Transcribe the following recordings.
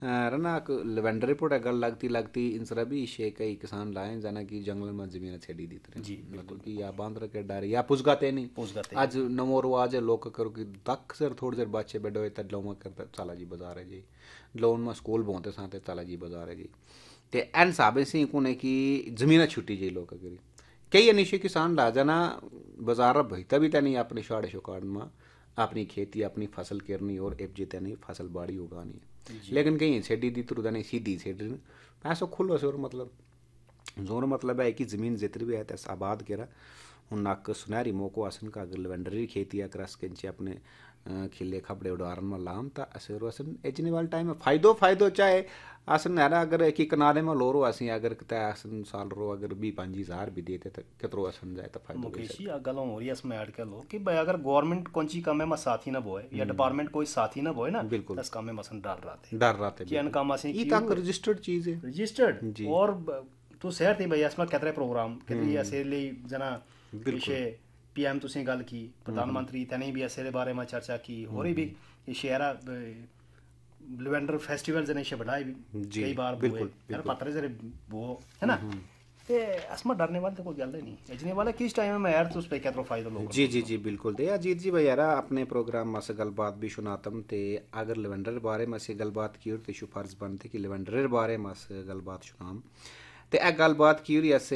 रना lavender पुढे गल लगती लगती इंसरा भी शे कई किसान लाए जाना की जंगल में जमीन छेड़ी दी तरह जी मतलब बिल्कुल। कि या बांद्र के डर या पुसगाते नहीं पोस गाते आज नमो रवाज है लोग करो कि तक सर थोड़ी देर बाचे बेडो तक लोमा करता चला जी बाजार है जी लोन में स्कूल बोते साथे चला जी बाजार है जी ते एन साबे से कोने की जमीन छुट्टी जी लोग करी कई अनिश्चय किसान ला जाना बाजार भईता भी नहीं अपने शाड़े शुकाड़ में अपनी खेती अपनी फसल करनी और एक जीते नहीं फसल बाड़ी उगानी जी लेकिन कहीं छेड़ी दी तुरदा नहीं सीधी छेड़ी पैसों खुलो से और मतलब जोर मतलब है कि ज़मीन जितनी भी है तैस आबाद करा हूँ नाक सुनहरी मौको आसन का अगर लेवेंडरी खेती या क्रस के अपने खिले खपड़े उड़ारन में लाम था असर वसन एजने वाले टाइम में फायदो चाहे आसन है ना अगर एक ही किनारे में लोरो आसी अगर कत आसन साल रो अगर 20-25 हज़ार भी देते तो कितरो आसन जाए तो फायदो भी मुकेश जी सकता आ गल हो रही है इसमें ऐड कर लो कि भाई अगर गवर्नमेंट कौन सी काम में साथी ना बोए या डिपार्टमेंट कोई साथी ना बोए ना तो बिल्कुल इस काम में मसन डाल रहा थे डर रहा था कि अन बिल्कुल काम से ये क्यों तक रजिस्टर्ड चीज़ है रजिस्टर्ड जी और तो शहर थी भैया इसमें कितने प्रोग्राम कितनी ऐसे लिए जना बिल्कुल इसे पीएम तुसी गल की प्रधानमंत्री तने भी ऐसे बारे में चर्चा की हो रही भी ये शहरा लिवेंडर फेस्टिवल जने से बढ़ाए भी जी कई बार बुए बिल्कुल यार बिल्कुल पत्रे जरे वो है ना ते असमा डरने वाले तो कोई गल ही नहीं एजने वाला किस टाइम में यार तो उस पे क्या तो फायदा लोग जी जी जी बिल्कुल ते अजीत जी भाई यारा अपने प्रोग्राम में से गलबात भी सुनातम ते अगर लेवेंडर बारे में से गलबात की और ते शु फर्ज बनते कि लेवेंडर बारे में से गलबात सुनाम ते ए गलबात की और ऐसे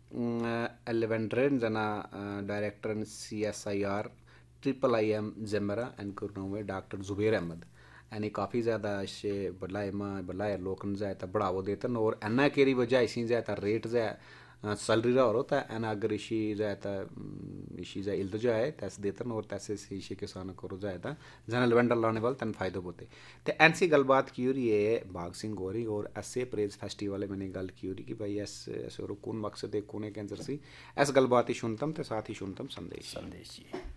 लेवेंडर जना डायरेक्टर CSIR IIM जमरा एंड कुरनोवे डॉक्टर जुबेर अहमद यानी काफ़ी ज़्यादा इससे बला लोकन जाए तो बढ़ावो देते और एना केरी वजह इसी जाए तो रेट जाए सैलरी रहा होता है एना अगर इसी जाए तो इसी जाए इल्द जाए तैसे देते और तैसे इसी किसान करो जाए तो जना लवेंडर लाने वाले तन फायदे होते तो ऐसी गलबात की हो रही है भाग सिंह हो रही और ऐसे प्रेज फेस्टिवल मैंने गल की हो रही कि भाई ऐसे ऐसे और कौन मकसद है कौन है कैंसर सी ऐस गलबात ही सुनतम तो साथ ही सुनतम संदेश संदेश जी